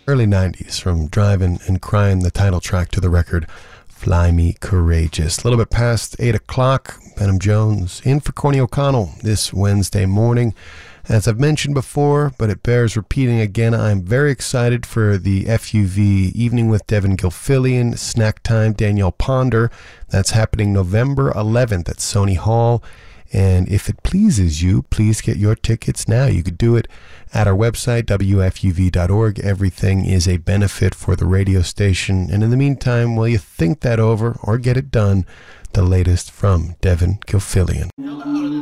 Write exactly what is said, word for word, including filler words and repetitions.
early nineties from Drivin' and Cryin', the title track to the record Fly Me Courageous. A little bit past eight o'clock, Benham Jones in for Corny O'Connell this Wednesday morning. As I've mentioned before, but it bears repeating again, I'm very excited for the F U V Evening with Devin Gilfillian, Snack Time, Danielle Ponder. That's happening November eleventh at Sony Hall. And if it pleases you, please get your tickets now. You could do it at our website, W F U V dot org. Everything is a benefit for the radio station. And in the meantime, while you think that over or get it done, the latest from Devin Gilfillian.